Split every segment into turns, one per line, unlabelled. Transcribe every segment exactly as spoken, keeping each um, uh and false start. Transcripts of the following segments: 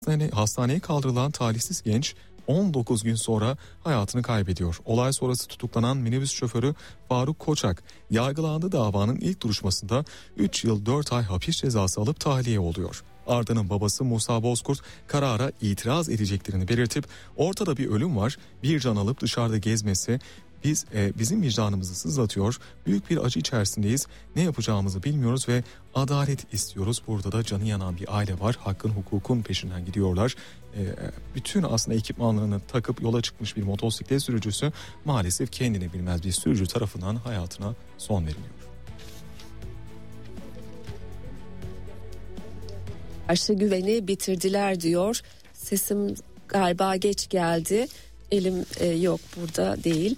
Hastaneye kaldırılan talihsiz genç on dokuz gün sonra hayatını kaybediyor. Olay sonrası tutuklanan minibüs şoförü Faruk Koçak yargılandığı davanın ilk duruşmasında üç yıl dört ay hapis cezası alıp tahliye oluyor. Arda'nın babası Musa Bozkurt karara itiraz edeceklerini belirtip ortada bir ölüm var, bir can alıp dışarıda gezmesi biz e, bizim vicdanımızı sızlatıyor. Büyük bir acı içerisindeyiz. Ne yapacağımızı bilmiyoruz ve adalet istiyoruz. Burada da canı yanan bir aile var. Hakkın hukukun peşinden gidiyorlar. E, bütün aslında ekipmanlarını takıp yola çıkmış bir motosiklet sürücüsü maalesef kendini bilmez bir sürücü tarafından hayatına son veriliyor.
Karşı güveni bitirdiler diyor. Sesim galiba geç geldi. Elim e, yok burada değil.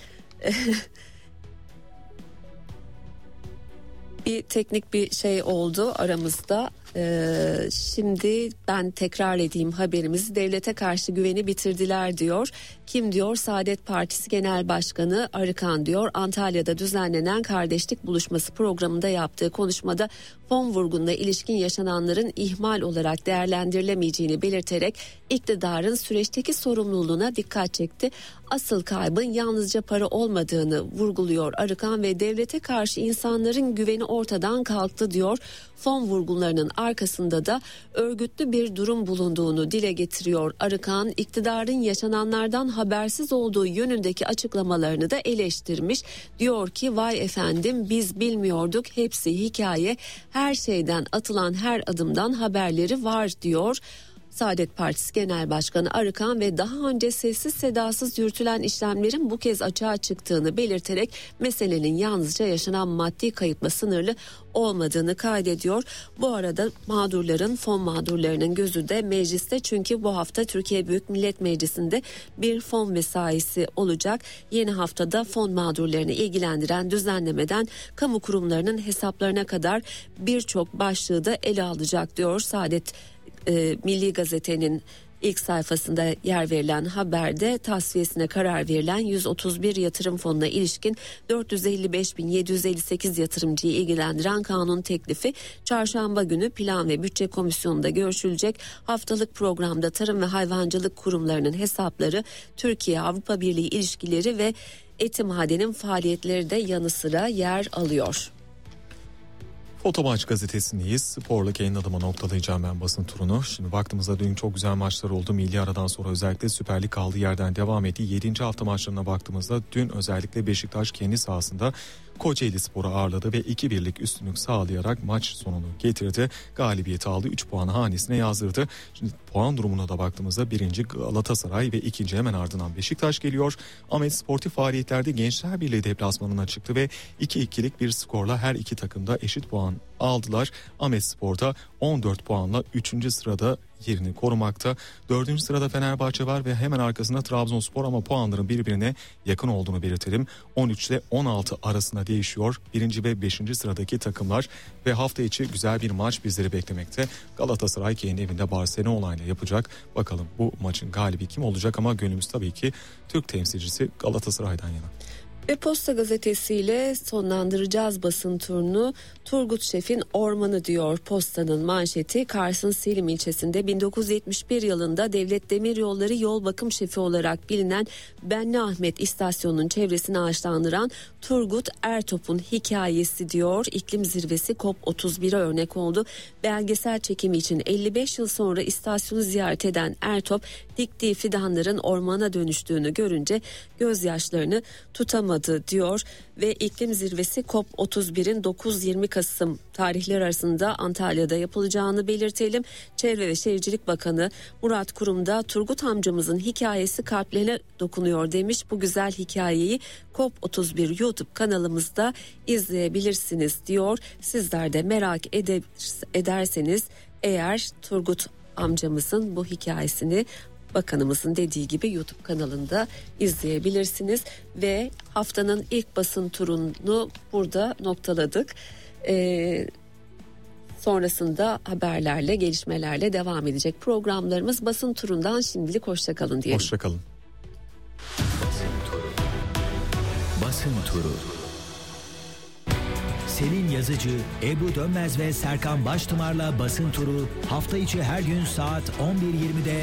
Bir teknik bir şey oldu aramızda. Ee, şimdi ben tekrar edeyim haberimizi. Devlete karşı güveni bitirdiler diyor. Kim diyor? Saadet Partisi Genel Başkanı Arıkan diyor. Antalya'da düzenlenen kardeşlik buluşması programında yaptığı konuşmada fon vurgununa ilişkin yaşananların ihmal olarak değerlendirilemeyeceğini belirterek iktidarın süreçteki sorumluluğuna dikkat çekti. Asıl kaybın yalnızca para olmadığını vurguluyor Arıkan ve devlete karşı insanların güveni ortadan kalktı diyor. Fon vurgunlarının arkasında da örgütlü bir durum bulunduğunu dile getiriyor Arıkan. İktidarın yaşananlardan habersiz olduğu yönündeki açıklamalarını da eleştirmiş. Diyor ki vay efendim biz bilmiyorduk, hepsi hikaye, her şeyden, atılan her adımdan haberleri var diyor. Saadet Partisi Genel Başkanı Arıkan ve daha önce sessiz sedasız yürütülen işlemlerin bu kez açığa çıktığını belirterek meselenin yalnızca yaşanan maddi kayıpla sınırlı olmadığını kaydediyor. Bu arada mağdurların, fon mağdurlarının gözü de mecliste, çünkü bu hafta Türkiye Büyük Millet Meclisi'nde bir fon mesaisi olacak. Yeni haftada fon mağdurlarını ilgilendiren düzenlemeden kamu kurumlarının hesaplarına kadar birçok başlığı da ele alacak diyor Saadet E, Milli Gazete'nin ilk sayfasında yer verilen haberde tasfiyesine karar verilen yüz otuz bir yatırım fonuna ilişkin dört yüz elli beş bin yedi yüz elli sekiz yatırımcıyı ilgilendiren kanun teklifi çarşamba günü Plan ve Bütçe Komisyonu'nda görüşülecek. Haftalık programda tarım ve hayvancılık kurumlarının hesapları, Türkiye-Avrupa Birliği ilişkileri ve Eti-Maden'in faaliyetleri de yanı sıra yer alıyor.
Fotomaç gazetesindeyiz. Sporla kendi adıma noktalayacağım ben basın turunu. Şimdi baktığımızda dün çok güzel maçlar oldu. Milli aradan sonra özellikle Süper Lig kaldığı yerden devam etti. yedinci hafta maçlarına baktığımızda dün özellikle Beşiktaş kendi sahasında Kocaelispor'u ağırladı ve iki birlik üstünlük sağlayarak maç sonunu getirdi. Galibiyeti aldı, üç puanı hanesine yazdırdı. Şimdi puan durumuna da baktığımızda birinci Galatasaray ve ikinci hemen ardından Beşiktaş geliyor. Ahmet sportif faaliyetlerde Gençler Birliği deplasmanına çıktı ve iki ikilik bir skorla her iki takım da eşit puan aldılar. Ahmet Spor'da on dört puanla üçüncü sırada yerini korumakta. dördüncü sırada Fenerbahçe var ve hemen arkasında Trabzonspor, ama puanların birbirine yakın olduğunu belirtelim. on üç ile on altı arasında değişiyor birinci ve beşinci sıradaki takımlar ve hafta içi güzel bir maç bizleri beklemekte. Galatasaray kendi evinde Barcelona ile yapacak. Bakalım bu maçın galibi kim olacak, ama gönlümüz tabii ki Türk temsilcisi Galatasaray'dan yana.
Ve Posta gazetesiyle sonlandıracağız basın turunu. Turgut Şef'in ormanı diyor Posta'nın manşeti. Kars'ın Selim ilçesinde bin dokuz yüz yetmiş bir yılında Devlet Demiryolları yol bakım şefi olarak bilinen Benli Ahmet istasyonunun çevresini ağaçlandıran Turgut Ertop'un hikayesi diyor. İklim zirvesi COP otuz bire örnek oldu. Belgesel çekimi için elli beş yıl sonra istasyonu ziyaret eden Ertop, diktiği fidanların ormana dönüştüğünü görünce gözyaşlarını tutamadı diyor ve iklim zirvesi COP otuz birin dokuz yirmi Kasım tarihler arasında Antalya'da yapılacağını belirtelim. Çevre ve Şehircilik Bakanı Murat Kurum da Turgut amcamızın hikayesi kalplerine dokunuyor demiş. Bu güzel hikayeyi COP otuz bir YouTube kanalımızda izleyebilirsiniz diyor. Sizler de merak eder, ederseniz eğer Turgut amcamızın bu hikayesini bakanımızın dediği gibi YouTube kanalında izleyebilirsiniz ve haftanın ilk basın turunu burada noktaladık. Ee, sonrasında haberlerle, gelişmelerle devam edecek programlarımız. Basın turundan şimdilik hoşçakalın diyelim.
Hoşçakalın.
Basın turu. Basın turu. Selin Yazıcı, Ebru Dönmez ve Serkan Baştımar'la Basın Turu hafta içi her gün saat on bir yirmide